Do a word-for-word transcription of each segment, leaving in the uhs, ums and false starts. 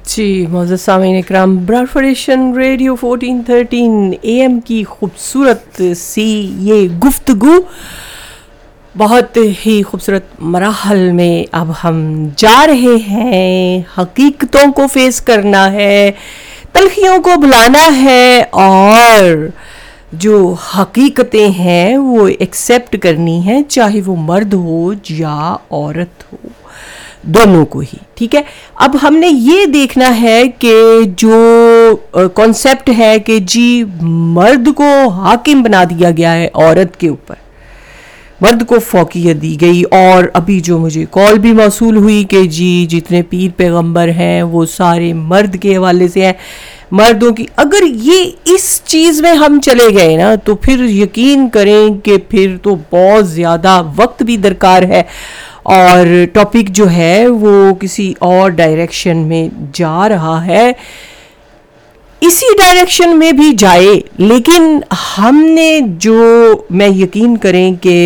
جی معزز سامعین اکرام، Broad federation radio fourteen thirteen A M کی خوبصورت سی یہ گفتگو بہت ہی خوبصورت مراحل میں اب ہم جا رہے ہیں. حقیقتوں کو فیس کرنا ہے، تلخیوں کو بھلانا ہے، اور جو حقیقتیں ہیں وہ ایکسیپٹ کرنی ہیں، چاہے وہ مرد ہو یا عورت ہو، دونوں کو ہی. ٹھیک ہے، اب ہم نے یہ دیکھنا ہے کہ جو کانسیپٹ ہے کہ جی مرد کو حاکم بنا دیا گیا ہے عورت کے اوپر، مرد کو فوقیت دی گئی. اور ابھی جو مجھے کال بھی موصول ہوئی کہ جی جتنے پیر پیغمبر ہیں وہ سارے مرد کے حوالے سے ہیں، مردوں کی. اگر یہ اس چیز میں ہم چلے گئے نا تو پھر یقین کریں کہ پھر تو بہت زیادہ وقت بھی درکار ہے، اور ٹاپک جو ہے وہ کسی اور ڈائریکشن میں جا رہا ہے. اسی ڈائریکشن میں بھی جائے، لیکن ہم نے جو میں یقین کریں کہ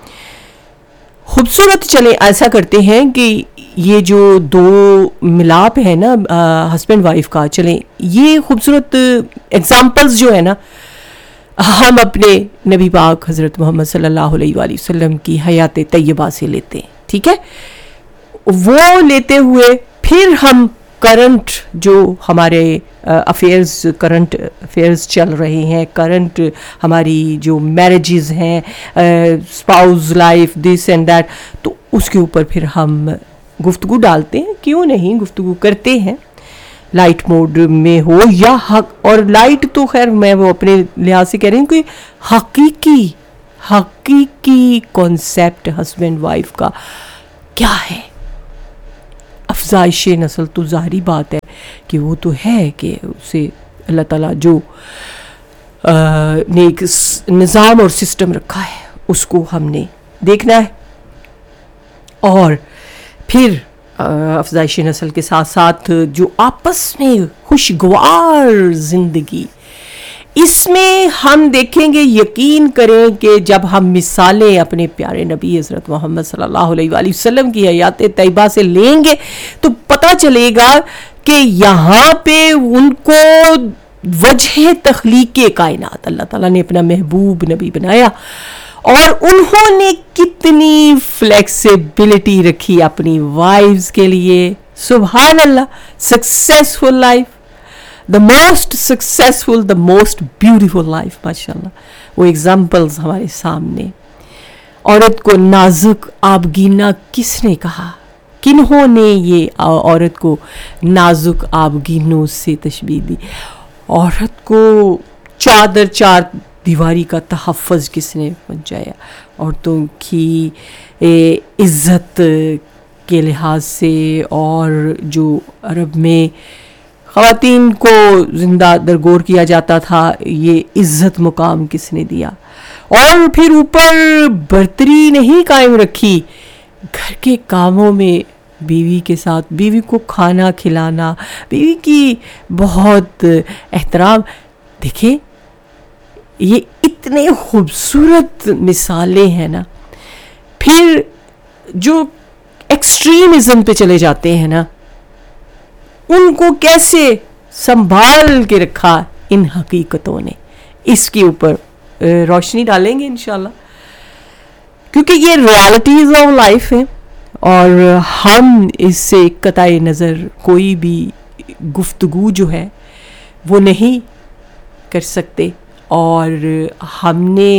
خوبصورت چلے ایسا کرتے ہیں کہ یہ جو دو ملاپ ہے نا ہسبینڈ وائف کا، چلیں یہ خوبصورت ایگزامپلز جو ہے نا ہم اپنے نبی پاک حضرت محمد صلی اللہ علیہ وآلہ وسلم کی حیات طیبہ سے لیتے ہیں. ٹھیک ہے، وہ لیتے ہوئے پھر ہم کرنٹ جو ہمارے افیئرز کرنٹ افیئرز چل رہے ہیں، کرنٹ ہماری جو میرجز ہیں، spouse life this and that, تو اس کے اوپر پھر ہم گفتگو ڈالتے ہیں. کیوں نہیں گفتگو کرتے ہیں، لائٹ موڈ میں ہو یا حق. اور لائٹ تو خیر میں وہ اپنے لحاظ سے کہہ رہی ہوں کہ حقیقی حقیقی کانسیپٹ ہسبینڈ وائف کا کیا ہے. افزائش نسل تو ظاہری بات ہے کہ وہ تو ہے کہ اسے اللہ تعالیٰ جو نے ایک نظام اور سسٹم رکھا ہے اس کو ہم نے دیکھنا ہے. اور پھر افزائش نسل کے ساتھ ساتھ جو آپس میں خوشگوار زندگی، اس میں ہم دیکھیں گے، یقین کریں کہ جب ہم مثالیں اپنے پیارے نبی حضرت محمد صلی اللہ علیہ وآلہ وسلم کی حیات طیبہ سے لیں گے تو پتہ چلے گا کہ یہاں پہ ان کو وجہ تخلیق کائنات اللہ تعالیٰ نے اپنا محبوب نبی بنایا، اور انہوں نے کتنی فلیکسیبلٹی رکھی اپنی وائفز کے لیے. سبحان اللہ، successful life, the most successful, the most beautiful life. ماشاء اللہ وہ ایگزامپلز ہمارے سامنے. عورت کو نازک آبگینہ کس نے کہا؟ کنہوں نے یہ عورت کو نازک آبگینوں سے تشبیہ دی؟ عورت کو چادر چار دیواری کا تحفظ کس نے پہنچایا؟ عورتوں کی عزت کے لحاظ سے، اور جو عرب میں خواتین کو زندہ درگور کیا جاتا تھا، یہ عزت مقام کس نے دیا؟ اور پھر اوپر برتری نہیں قائم رکھی، گھر کے کاموں میں بیوی کے ساتھ، بیوی کو کھانا کھلانا، بیوی کی بہت احترام. دیکھیں یہ اتنے خوبصورت مثالیں ہیں نا. پھر جو ایکسٹریمزم پہ چلے جاتے ہیں نا، ان کو کیسے سنبھال کے رکھا ان حقیقتوں نے، اس کے اوپر روشنی ڈالیں گے انشاءاللہ، کیونکہ یہ ریالٹیز آف لائف ہیں، اور ہم اس سے قطع نظر کوئی بھی گفتگو جو ہے وہ نہیں کر سکتے. اور ہم نے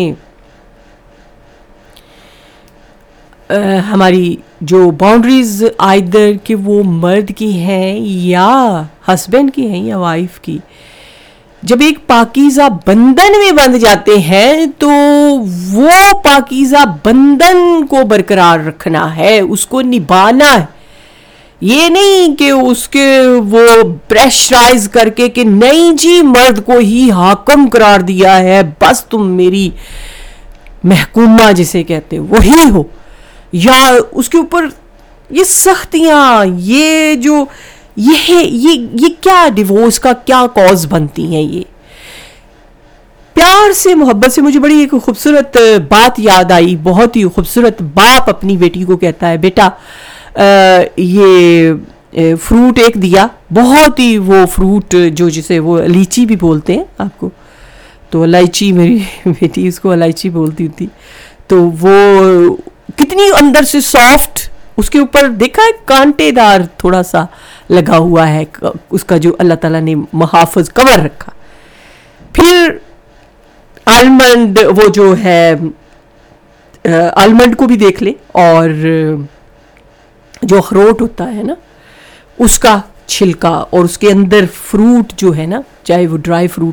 ہماری جو باؤنڈریز آئدر کہ وہ مرد کی ہیں یا ہسبینڈ کی ہیں یا وائف کی، جب ایک پاکیزہ بندھن میں بندھ جاتے ہیں تو وہ پاکیزہ بندھن کو برقرار رکھنا ہے، اس کو نبھانا ہے. یہ نہیں کہ اس کے وہ پریشرائز کر کے کہ نہیں جی مرد کو ہی حاکم قرار دیا ہے، بس تم میری محکومہ جسے کہتے ہیں وہی ہو، یا اس کے اوپر یہ سختیاں، یہ جو یہ یہ یہ کیا ڈیورس کا کیا کاز بنتی ہیں. یہ پیار سے محبت سے مجھے بڑی ایک خوبصورت بات یاد آئی. بہت ہی خوبصورت باپ اپنی بیٹی کو کہتا ہے، بیٹا یہ فروٹ ایک دیا, بہت ہی وہ فروٹ جو جسے وہ لیچی بھی بولتے ہیں آپ کو, تو الائچی, میری بیٹی اس کو الائچی بولتی تھی, تو وہ کتنی اندر سے سافٹ, اس کے اوپر دیکھا ہے کانٹے دار تھوڑا سا لگا ہوا ہے اس کا, جو اللہ تعالیٰ نے محافظ کور رکھا. پھر آلمنڈ, وہ جو ہے آلمنڈ کو بھی دیکھ لے, اور جو اخروٹ ہوتا ہے نا اس کا چھلکا, اور اس کے اندر فروٹ جو ہے نا, چاہے وہ ڈرائی فروٹ